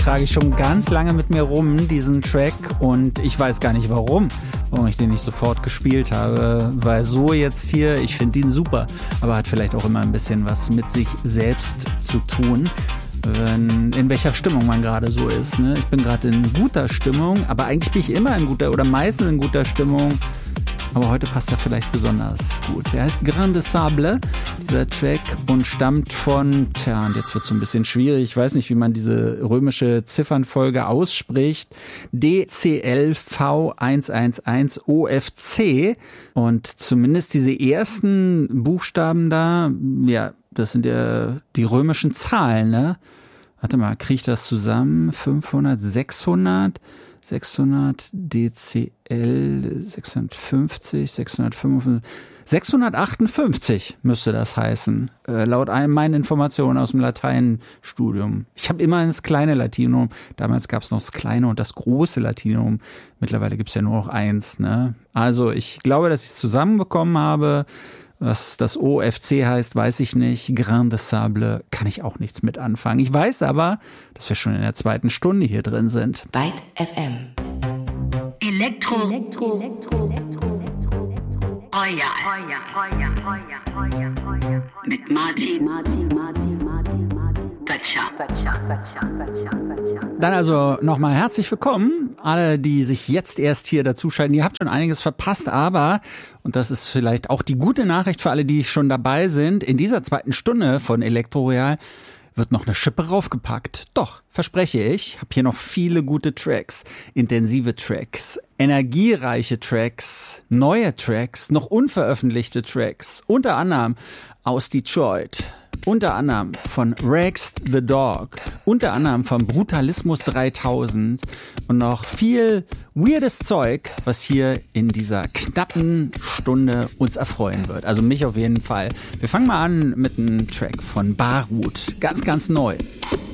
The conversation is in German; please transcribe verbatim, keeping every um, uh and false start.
trage ich schon ganz lange mit mir rum, diesen Track, und ich weiß gar nicht warum, warum ich den nicht sofort gespielt habe, weil so jetzt hier, ich finde ihn super, aber hat vielleicht auch immer ein bisschen was mit sich selbst zu tun, wenn, in welcher Stimmung man gerade so ist. Ne? Ich bin gerade in guter Stimmung, aber eigentlich bin ich immer in guter oder meistens in guter Stimmung. Aber heute passt er vielleicht besonders gut. Er heißt Grain de Sable, dieser Track, und stammt von, tja, und jetzt wird es so ein bisschen schwierig, ich weiß nicht, wie man diese römische Ziffernfolge ausspricht, D C L V eins eins eins O F C. Und zumindest diese ersten Buchstaben da, ja, das sind ja die römischen Zahlen, ne? Warte mal, kriege ich das zusammen? fünfhundert, sechshundert? sechshundert D C L, sechshundertfünfzig, sechshundertfünfundfünfzig, sechshundertachtundfünfzig müsste das heißen, äh, laut einem meinen Informationen aus dem Lateinstudium. Ich habe immer das kleine Latinum, damals gab es noch das kleine und das große Latinum, mittlerweile gibt es ja nur noch eins. Ne? Also ich glaube, dass ich es zusammenbekommen habe. Was das O F C heißt, weiß ich nicht. Grain de Sable kann ich auch nichts mit anfangen. Ich weiß aber, dass wir schon in der zweiten Stunde hier drin sind. Byte F M. Elektro. Elektro. Elektro. Royal. Royal. Royal. Royal. Mit Martin. Martin. Martin. Martin. Böttcher. Böttcher. Böttcher. Böttcher. Böttcher. Dann also nochmal herzlich willkommen, alle, die sich jetzt erst hier dazuschalten. Ihr habt schon einiges verpasst, aber, und das ist vielleicht auch die gute Nachricht für alle, die schon dabei sind, in dieser zweiten Stunde von Elektro Royal wird noch eine Schippe raufgepackt. Doch, verspreche ich, habe hier noch viele gute Tracks, intensive Tracks, energiereiche Tracks, neue Tracks, noch unveröffentlichte Tracks, unter anderem aus Detroit. Unter anderem von Rex the Dog, unter anderem von Brutalismus dreitausend und noch viel weirdes Zeug, was hier in dieser knappen Stunde uns erfreuen wird. Also mich auf jeden Fall. Wir fangen mal an mit einem Track von Barut, ganz, ganz neu.